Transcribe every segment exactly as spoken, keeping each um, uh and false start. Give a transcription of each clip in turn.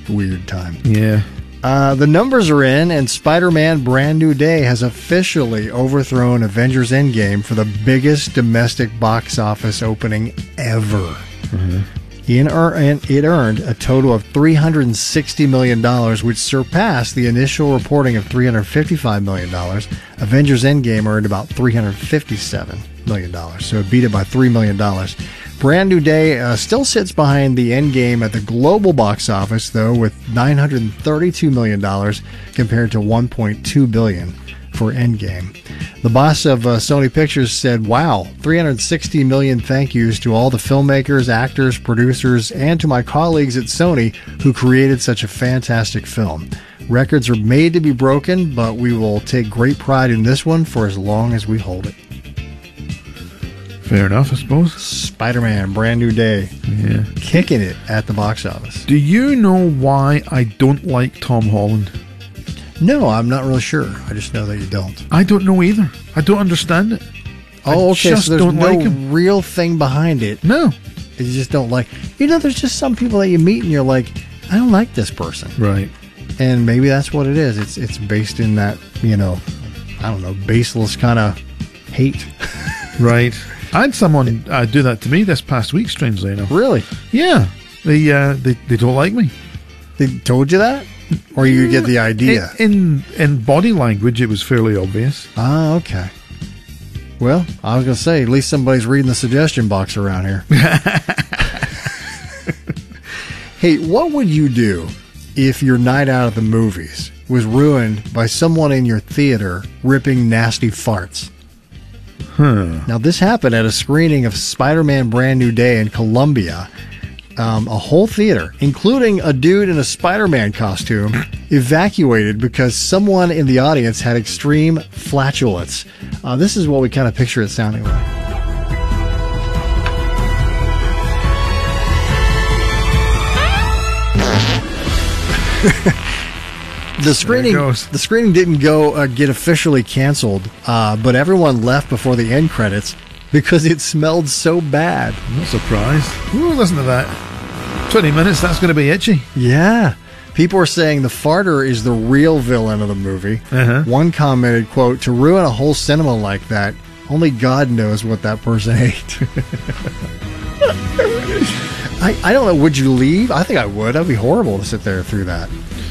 weird time. Yeah. Uh, the numbers are in, and Spider-Man Brand New Day has officially overthrown Avengers Endgame for the biggest domestic box office opening ever. Mm-hmm. It earned a total of three hundred sixty million dollars, which surpassed the initial reporting of three hundred fifty-five million dollars. Avengers Endgame earned about three hundred fifty-seven million dollars, so it beat it by three million dollars. Brand New Day uh, still sits behind the Endgame at the global box office, though, with nine hundred thirty-two million dollars compared to one point two billion dollars for Endgame. The boss of uh, Sony Pictures said, wow, three hundred sixty million thank yous to all the filmmakers, actors, producers, and to my colleagues at Sony who created such a fantastic film. Records are made to be broken, but we will take great pride in this one for as long as we hold it. Fair enough, I suppose. Spider-Man, Brand New Day. Yeah. Kicking it at the box office. Do you know why I don't like Tom Holland? No, I'm not really sure. I just know that you don't. I don't know either. I don't understand it. Oh, I okay, just so there's don't no like him. real thing behind it. No. You just don't like... You know, there's just some people that you meet and you're like, I don't like this person. Right. And maybe that's what it is. It's it's based in that, you know, I don't know, baseless kind of hate. Right. I had someone uh, do that to me this past week, strangely enough. Really? Yeah. They uh, they they don't like me. They told you that? Or you get the idea? In, in in body language, it was fairly obvious. Ah, okay. Well, I was going to say, at least somebody's reading the suggestion box around here. Hey, what would you do if your night out at the movies was ruined by someone in your theater ripping nasty farts? Huh. Now, this happened at a screening of Spider-Man Brand New Day in Columbia. Um, a whole theater, including a dude in a Spider-Man costume, evacuated because someone in the audience had extreme flatulence. Uh, this is what we kind of picture it sounding like. The screening, the screening didn't go uh, get officially canceled, uh, but everyone left before the end credits because it smelled so bad. I'm not surprised. Ooh, listen to that. twenty minutes, that's going to be itchy. Yeah. People are saying the farter is the real villain of the movie. Uh-huh. One commented, quote, to ruin a whole cinema like that, only God knows what that person ate. I, I don't know. Would you leave? I think I would. That'd be horrible to sit there through that.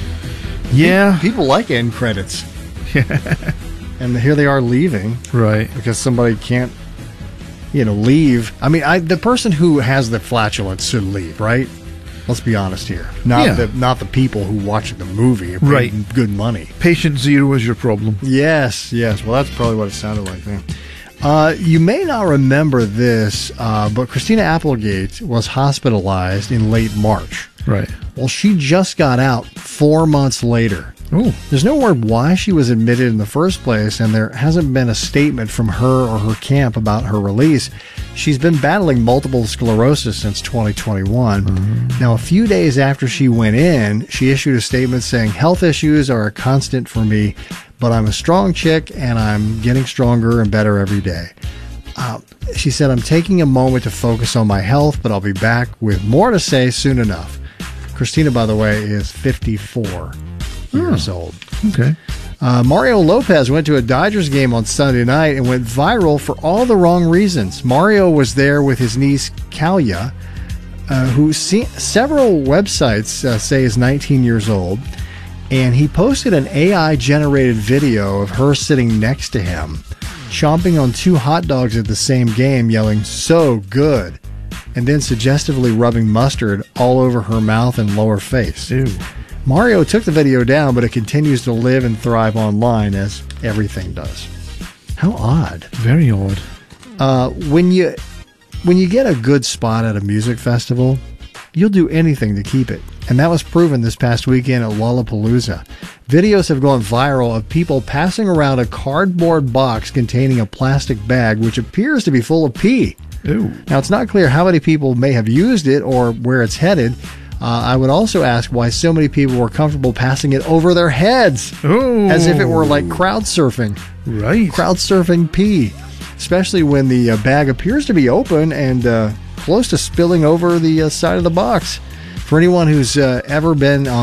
Yeah. People like end credits. Yeah. And here they are leaving. Right. Because somebody can't, you know, leave. I mean, I, the person who has the flatulence should leave, right? Let's be honest here. Not yeah. the not the people who watch the movie. Right. Good money. Patient zero is your problem. Yes, yes. Well, that's probably what it sounded like then. Uh, you may not remember this, uh, but Christina Applegate was hospitalized in late March. Right. Well, she just got out four months later. Oh. There's no word why she was admitted in the first place, and there hasn't been a statement from her or her camp about her release. She's been battling multiple sclerosis since twenty twenty-one. Mm-hmm. Now, a few days after she went in, she issued a statement saying, health issues are a constant for me, but I'm a strong chick, and I'm getting stronger and better every day. Uh, she said, I'm taking a moment to focus on my health, but I'll be back with more to say soon enough. Christina, by the way, is fifty-four years old. Okay. Uh, Mario Lopez went to a Dodgers game on Sunday night and went viral for all the wrong reasons. Mario was there with his niece, Kalia, uh, who see, several websites uh, say is nineteen years old, and he posted an A I-generated video of her sitting next to him, chomping on two hot dogs at the same game, yelling, "So good," and then suggestively rubbing mustard all over her mouth and lower face. Ew. Mario took the video down, but it continues to live and thrive online, as everything does. How odd. Very odd. Uh, when you when you get a good spot at a music festival, you'll do anything to keep it. And that was proven this past weekend at Lollapalooza. Videos have gone viral of people passing around a cardboard box containing a plastic bag which appears to be full of pee. Ooh. Now, it's not clear how many people may have used it or where it's headed. Uh, I would also ask why so many people were comfortable passing it over their heads. Oh. As if it were like crowd surfing. Right. Crowd surfing pee. Especially when the uh, bag appears to be open and uh, close to spilling over the uh, side of the box. For anyone who's uh, ever been on